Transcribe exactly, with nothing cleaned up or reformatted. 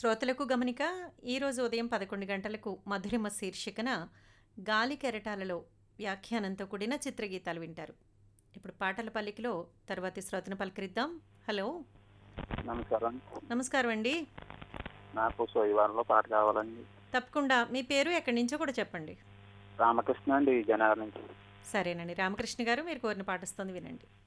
శ్రోతలకు గమనిక, ఈరోజు ఉదయం పదకొండు గంటలకు మధురిమ శీర్షికన గాలి కెరటాలలో వ్యాఖ్యానంతో కూడిన చిత్రగీతాలు వింటారు. ఇప్పుడు పాటల పల్లికలో తర్వాతి శ్రోతను పలకరిద్దాం. హలో, నమస్కారం. నమస్కారం అండి. నాకు సోయవారంలో పాట కావాలండి. తప్పకుండా మీ పేరు ఎక్కడి నుంచో కూడా చెప్పండి. రామకృష్ణ అండి, జనగారి నుంచి. సరేనండి, రామకృష్ణ గారు మీరు కోరిన పాట వస్తుంది, వినండి.